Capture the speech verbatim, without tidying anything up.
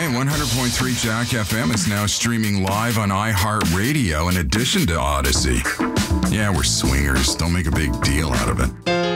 saying one hundred point three Jack F M is now streaming live on iHeartRadio in addition to Odyssey. Yeah, we're swingers. Don't make a big deal out of it.